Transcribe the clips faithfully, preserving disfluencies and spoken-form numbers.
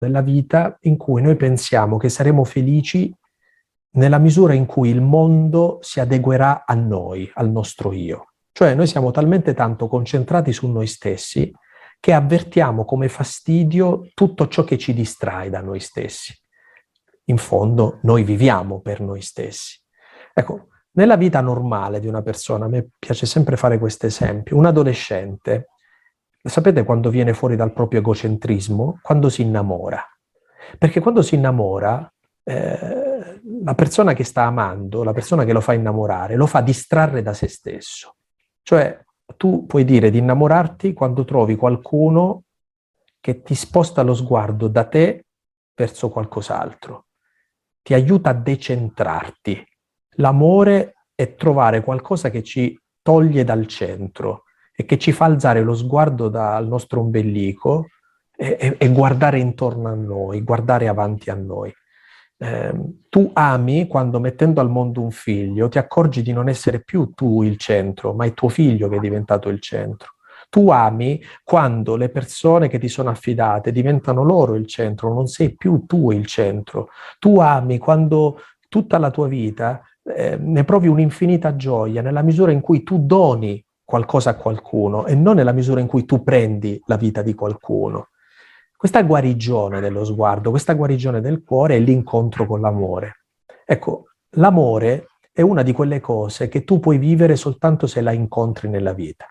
della vita in cui noi pensiamo che saremo felici nella misura in cui il mondo si adeguerà a noi, al nostro io. Cioè noi siamo talmente tanto concentrati su noi stessi che avvertiamo come fastidio tutto ciò che ci distrae da noi stessi. In fondo noi viviamo per noi stessi. Ecco, nella vita normale di una persona, a me piace sempre fare questo esempio, un adolescente, sapete quando viene fuori dal proprio egocentrismo? Quando si innamora. Perché quando si innamora, eh, la persona che sta amando, la persona che lo fa innamorare, lo fa distrarre da se stesso. Cioè, tu puoi dire di innamorarti quando trovi qualcuno che ti sposta lo sguardo da te verso qualcos'altro, ti aiuta a decentrarti. L'amore è trovare qualcosa che ci toglie dal centro e che ci fa alzare lo sguardo dal nostro ombelico e, e, e guardare intorno a noi, guardare avanti a noi. Eh, tu ami quando, mettendo al mondo un figlio, ti accorgi di non essere più tu il centro, ma è tuo figlio che è diventato il centro. Tu ami quando le persone che ti sono affidate diventano loro il centro, non sei più tu il centro. Tu ami quando tutta la tua vita eh, ne provi un'infinita gioia nella misura in cui tu doni qualcosa a qualcuno e non nella misura in cui tu prendi la vita di qualcuno. Questa guarigione dello sguardo, questa guarigione del cuore è l'incontro con l'amore. Ecco, l'amore è una di quelle cose che tu puoi vivere soltanto se la incontri nella vita.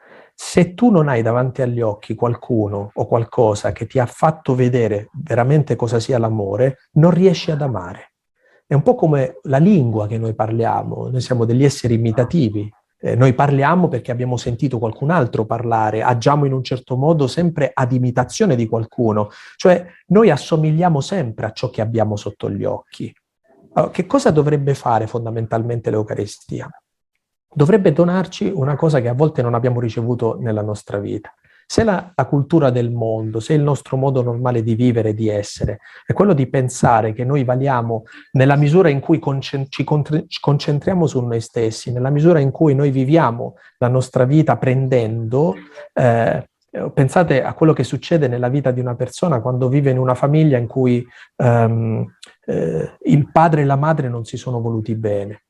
Se tu non hai davanti agli occhi qualcuno o qualcosa che ti ha fatto vedere veramente cosa sia l'amore, non riesci ad amare. È un po' come la lingua che noi parliamo, noi siamo degli esseri imitativi. Eh, noi parliamo perché abbiamo sentito qualcun altro parlare, agiamo in un certo modo sempre ad imitazione di qualcuno, cioè noi assomigliamo sempre a ciò che abbiamo sotto gli occhi. Allora, che cosa dovrebbe fare fondamentalmente l'Eucaristia? Dovrebbe donarci una cosa che a volte non abbiamo ricevuto nella nostra vita. Se la, la cultura del mondo, se il nostro modo normale di vivere e di essere è quello di pensare che noi valiamo nella misura in cui concent- ci, con- ci concentriamo su noi stessi, nella misura in cui noi viviamo la nostra vita prendendo, eh, pensate a quello che succede nella vita di una persona quando vive in una famiglia in cui ehm, eh, il padre e la madre non si sono voluti bene.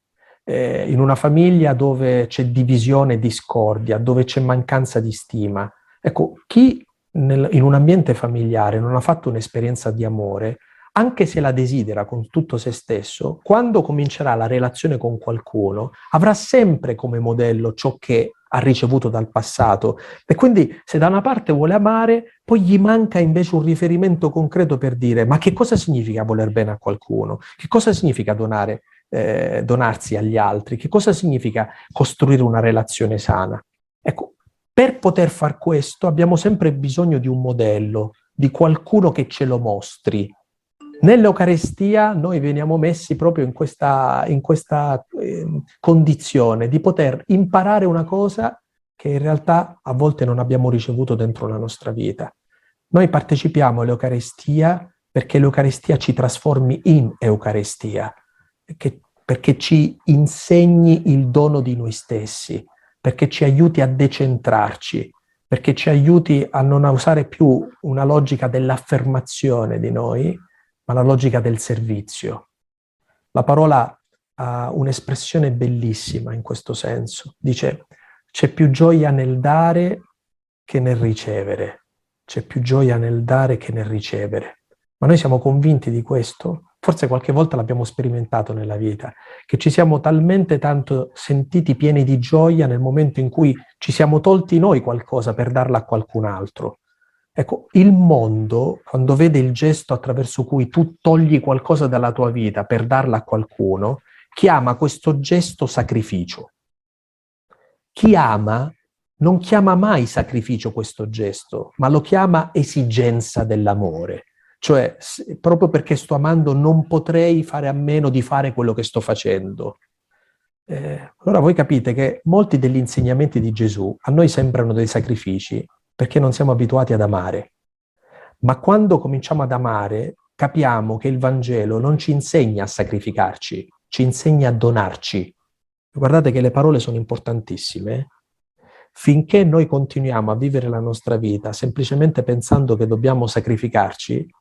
In una famiglia dove c'è divisione e discordia, dove c'è mancanza di stima. Ecco, chi nel, in un ambiente familiare non ha fatto un'esperienza di amore, anche se la desidera con tutto se stesso, quando comincerà la relazione con qualcuno, avrà sempre come modello ciò che ha ricevuto dal passato. E quindi se da una parte vuole amare, poi gli manca invece un riferimento concreto per dire ma che cosa significa voler bene a qualcuno? Che cosa significa donare? Eh, donarsi agli altri, che cosa significa costruire una relazione sana. Ecco, per poter far questo abbiamo sempre bisogno di un modello, di qualcuno che ce lo mostri. Nell'Eucaristia noi veniamo messi proprio in questa, in questa eh, condizione di poter imparare una cosa che in realtà a volte non abbiamo ricevuto dentro la nostra vita. Noi partecipiamo all'Eucaristia perché l'Eucaristia ci trasformi in Eucaristia. Che, perché ci insegni il dono di noi stessi, perché ci aiuti a decentrarci, perché ci aiuti a non usare più una logica dell'affermazione di noi, ma la logica del servizio. La parola ha un'espressione bellissima in questo senso. Dice, c'è più gioia nel dare che nel ricevere. C'è più gioia nel dare che nel ricevere. Ma noi siamo convinti di questo? Forse qualche volta l'abbiamo sperimentato nella vita, che ci siamo talmente tanto sentiti pieni di gioia nel momento in cui ci siamo tolti noi qualcosa per darla a qualcun altro. Ecco, il mondo, quando vede il gesto attraverso cui tu togli qualcosa dalla tua vita per darla a qualcuno, chiama questo gesto sacrificio. Chi ama non chiama mai sacrificio questo gesto, ma lo chiama esigenza dell'amore. Cioè, proprio perché sto amando non potrei fare a meno di fare quello che sto facendo. Eh, allora voi capite che molti degli insegnamenti di Gesù a noi sembrano dei sacrifici perché non siamo abituati ad amare. Ma quando cominciamo ad amare, capiamo che il Vangelo non ci insegna a sacrificarci, ci insegna a donarci. Guardate che le parole sono importantissime. Finché noi continuiamo a vivere la nostra vita semplicemente pensando che dobbiamo sacrificarci,